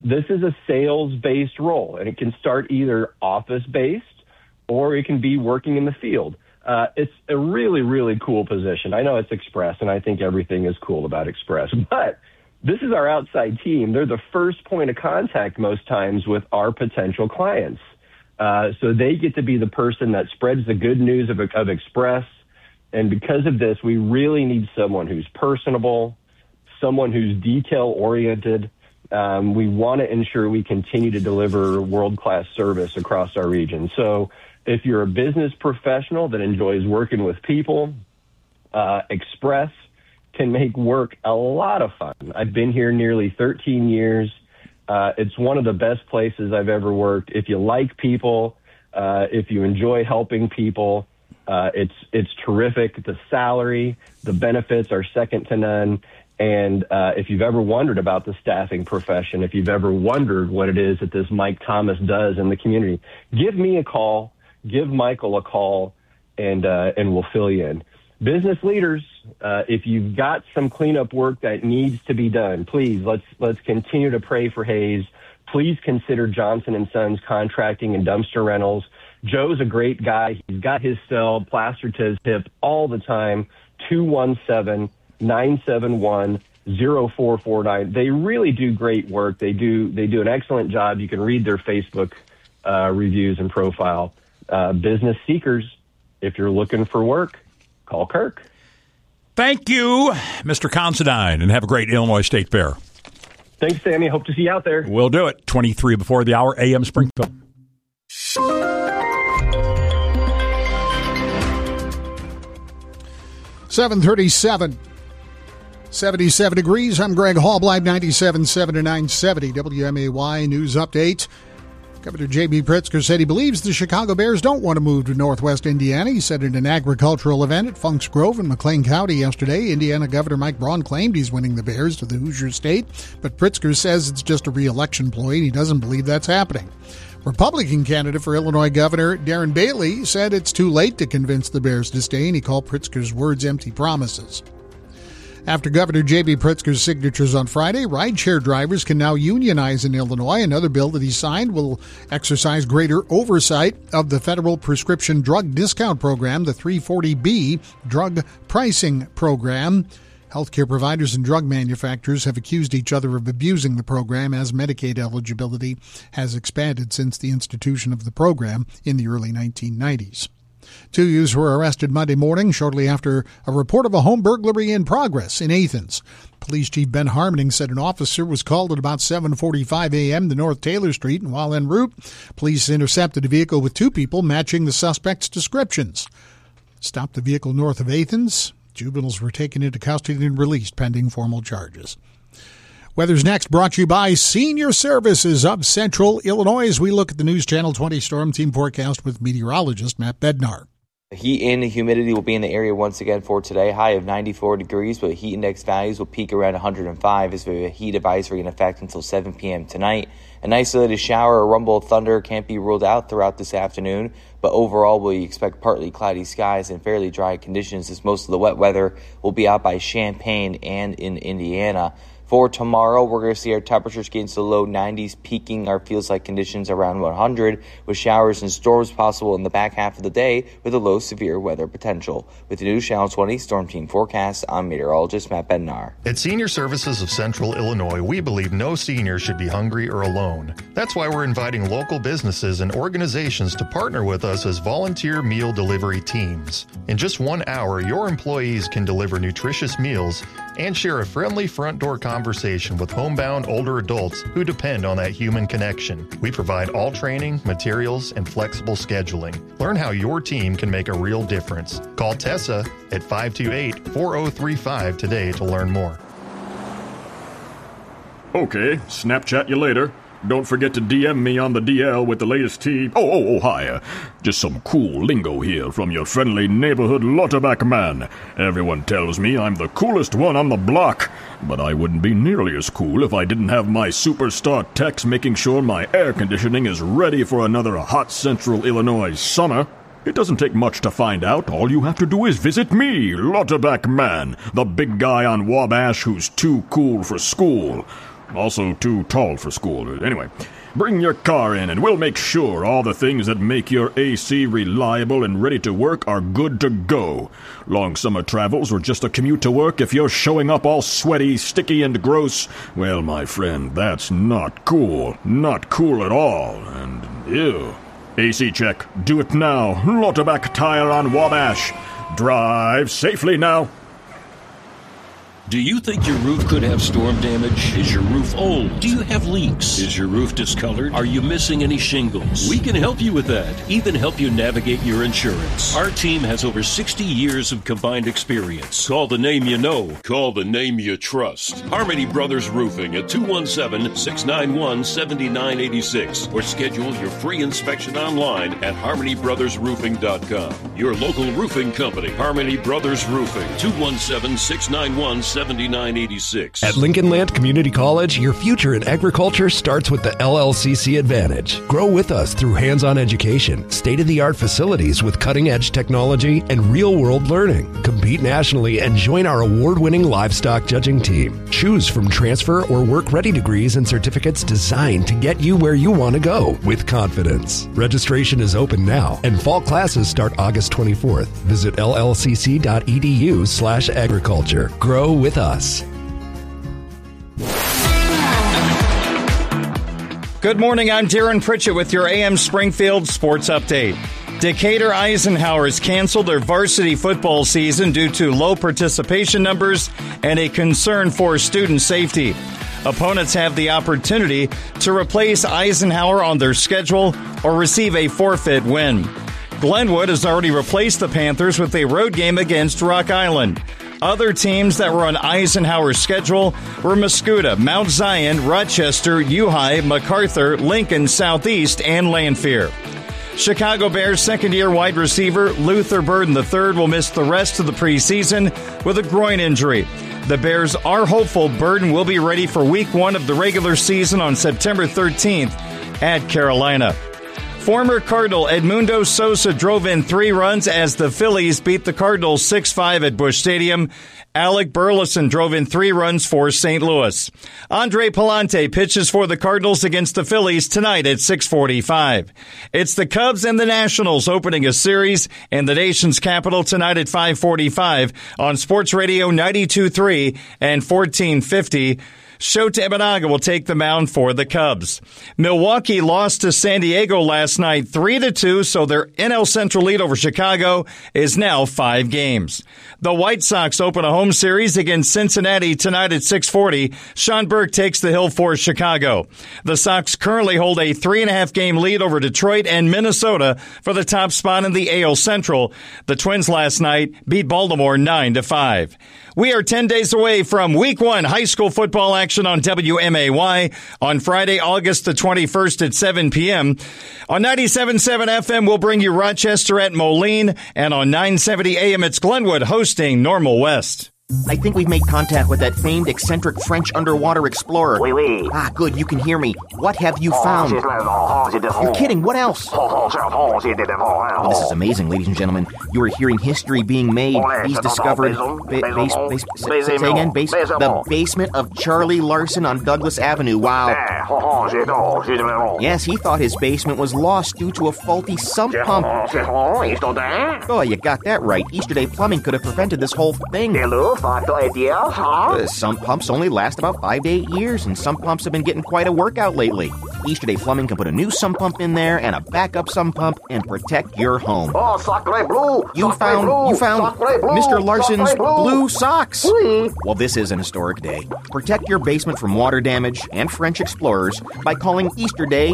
This is a sales-based role, and it can start either office-based or it can be working in the field. It's a really, really cool position. I know it's Express, and I think everything is cool about Express, but this is our outside team. They're the first point of contact most times with our potential clients. So they get to be the person that spreads the good news of Express. And because of this, we really need someone who's personable, someone who's detail-oriented. We want to ensure we continue to deliver world-class service across our region. So if you're a business professional that enjoys working with people, Express can make work a lot of fun. I've been here nearly 13 years. It's one of the best places I've ever worked. If you like people, if you enjoy helping people, it's terrific. The salary, the benefits are second to none. And if you've ever wondered about the staffing profession, if you've ever wondered what it is that this Mike Thomas does in the community, give me a call, give Michael a call, and we'll fill you in. Business leaders, if you've got some cleanup work that needs to be done, please let's continue to pray for Hayes. Please consider Johnson & Sons Contracting and Dumpster Rentals. Joe's a great guy. He's got his cell plastered to his hip all the time. 217-971-0449. They really do great work. They do an excellent job. You can read their Facebook reviews and profile. Business seekers, if you're looking for work, call Kirk. Thank you, Mr. Considine, and have a great Illinois State Fair. Thanks, Sammy. Hope to see you out there. We'll do it. 23 before the hour, AM Springfield. 7:37. 77 degrees. I'm Greg Hallbleib, 97.7 to 970 WMAY News Update. Governor J.B. Pritzker said he believes the Chicago Bears don't want to move to Northwest Indiana. He said at an agricultural event at Funks Grove in McLean County yesterday, Indiana Governor Mike Braun claimed he's winning the Bears to the Hoosier State, but Pritzker says it's just a re-election ploy and he doesn't believe that's happening. Republican candidate for Illinois Governor Darren Bailey said it's too late to convince the Bears to stay, and he called Pritzker's words empty promises. After Governor J.B. Pritzker's signatures on Friday, rideshare drivers can now unionize in Illinois. Another bill that he signed will exercise greater oversight of the federal prescription drug discount program, the 340B drug pricing program. Healthcare providers and drug manufacturers have accused each other of abusing the program as Medicaid eligibility has expanded since the institution of the program in the early 1990s. Two youths were arrested Monday morning shortly after a report of a home burglary in progress in Athens. Police Chief Ben Harmoning said an officer was called at about 7:45 a.m. to North Taylor Street, and while en route, police intercepted a vehicle with two people matching the suspect's descriptions. Stopped the vehicle north of Athens. Juveniles were taken into custody and released pending formal charges. Weather's next, brought to you by Senior Services of Central Illinois. As we look at the News Channel 20 Storm Team forecast with meteorologist Matt Bednar. The heat and humidity will be in the area once again for today. High of 94 degrees, but heat index values will peak around 105 as we have a heat advisory in effect until 7 p.m. tonight. An isolated shower or rumble of thunder can't be ruled out throughout this afternoon, but overall we expect partly cloudy skies and fairly dry conditions as most of the wet weather will be out by Champaign and in Indiana. For tomorrow, we're going to see our temperatures get into the low 90s, peaking our feels-like conditions around 100, with showers and storms possible in the back half of the day with a low severe weather potential. With the News Channel 20 Storm Team forecast, I'm meteorologist Matt Bednar. At Senior Services of Central Illinois, we believe no senior should be hungry or alone. That's why we're inviting local businesses and organizations to partner with us as volunteer meal delivery teams. In just 1 hour, your employees can deliver nutritious meals and share a friendly front door conversation with homebound older adults who depend on that human connection. We provide all training, materials, and flexible scheduling. Learn how your team can make a real difference. Call Tessa at 528-4035 today to learn more. Okay, Snapchat you later. Don't forget to DM me on the DL with the latest tea. Oh, hi. Just some cool lingo here from your friendly neighborhood Lauterbach man. Everyone tells me I'm the coolest one on the block, but I wouldn't be nearly as cool if I didn't have my superstar techs making sure my air conditioning is ready for another hot Central Illinois summer. It doesn't take much to find out. All you have to do is visit me, Lauterbach man, the big guy on Wabash who's too cool for school. Also too tall for school. Anyway, bring your car in and we'll make sure all the things that make your AC reliable and ready to work are good to go. Long summer travels or just a commute to work, if you're showing up all sweaty, sticky, and gross, well, my friend, that's not cool. Not cool at all. And ew. AC check. Do it now. Lauterbach Tire on Wabash. Drive safely now. Do you think your roof could have storm damage? Is your roof old? Do you have leaks? Is your roof discolored? Are you missing any shingles? We can help you with that. Even help you navigate your insurance. Our team has over 60 years of combined experience. Call the name you know. Call the name you trust. Harmony Brothers Roofing at 217-691-7986 or schedule your free inspection online at harmonybrothersroofing.com. Your local roofing company, Harmony Brothers Roofing, 217-691-7986. At Lincoln Land Community College, your future in agriculture starts with the LLCC Advantage. Grow with us through hands-on education, state-of-the-art facilities with cutting-edge technology, and real-world learning. Compete nationally and join our award-winning livestock judging team. Choose from transfer or work-ready degrees and certificates designed to get you where you want to go with confidence. Registration is open now, and fall classes start August 24th. Visit llcc.edu/agriculture. Grow with us. Good morning, I'm Darren Pritchett with your AM Springfield Sports Update. Decatur Eisenhower has canceled their varsity football season due to low participation numbers and a concern for student safety. Opponents have the opportunity to replace Eisenhower on their schedule or receive a forfeit win. Glenwood has already replaced the Panthers with a road game against Rock Island. Other teams that were on Eisenhower's schedule were Mascoutah, Mount Zion, Rochester, Uhi, MacArthur, Lincoln, Southeast, and Lanphier. Chicago Bears second-year wide receiver Luther Burden III will miss the rest of the preseason with a groin injury. The Bears are hopeful Burden will be ready for Week 1 of the regular season on September 13th at Carolina. Former Cardinal Edmundo Sosa drove in 3 runs as the Phillies beat the Cardinals 6-5 at Busch Stadium. Alec Burleson drove in 3 runs for St. Louis. Andre Palante pitches for the Cardinals against the Phillies tonight at 6:45. It's the Cubs and the Nationals opening a series in the nation's capital tonight at 5:45 on Sports Radio 92.3 and 1450. Shota Imanaga will take the mound for the Cubs. Milwaukee lost to San Diego last night 3-2, so their NL Central lead over Chicago is now 5 games. The White Sox open a home series against Cincinnati tonight at 6:40. Sean Burke takes the hill for Chicago. The Sox currently hold a 3.5-game lead over Detroit and Minnesota for the top spot in the AL Central. The Twins last night beat Baltimore 9-5. We are 10 days away from Week 1 high school football action on WMAY on Friday, August the 21st at 7 p.m. On 97.7 FM, we'll bring you Rochester at Moline, and on 970 AM, it's Glenwood hosting Normal West. I think we've made contact with that famed eccentric French underwater explorer. Oui, oui. Ah, good, you can hear me. What have you found? You're kidding, what else? Oh, this is amazing, ladies and gentlemen. You are hearing history being made. He's discovered... Say again, the basement of Charlie Larson on Douglas Avenue. Wow. Yes, he thought his basement was lost due to a faulty sump pump. Oh, you got that right. Easterday Plumbing could have prevented this whole thing. Sump pumps only last about 5 to 8 years, and sump pumps have been getting quite a workout lately. Easterday Plumbing can put a new sump pump in there and a backup sump pump and protect your home. Oh, sacré bleu! You found Mr. Larson's blue socks. Well, this is an historic day. Protect your basement from water damage and French explorers by calling Easterday